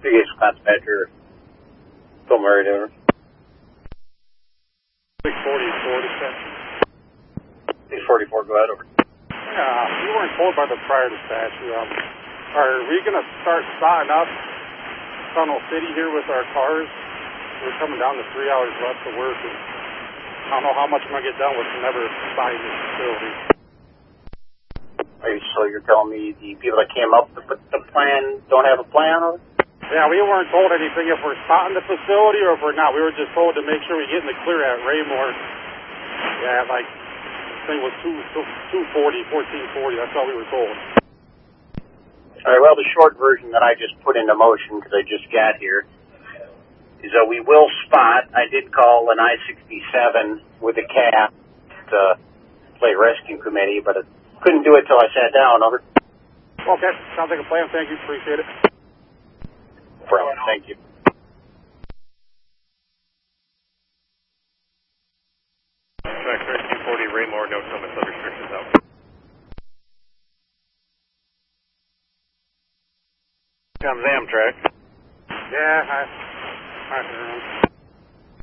Biggest dispatcher, Phil Murray over. 644 dispatch. 644, go ahead, over. Yeah, we weren't told by the prior dispatch. Are we going to start spotting up Tunnel City here with our cars? We're coming down to 3 hours left to work, and I don't know how much I'm going to get done with never spotting this facility. So you're telling me the people that came up with the plan don't have a plan, or? Yeah, we weren't told anything if we're spotting the facility or if we're not. We were just told to make sure we get in the clear at Raymore. Yeah, like, I think it was 1440, that's all we were told. All right, well, the short version that I just put into motion, because I just got here, is that we will spot. I did call an I-67 with a cab to play rescue committee, but I couldn't do it till I sat down, over. Okay, sounds like a plan. Thank you, appreciate it. Thank you. Track 1340 Raymore, no summit, sub restrictions out. Comes Amtrak. Yeah, hi.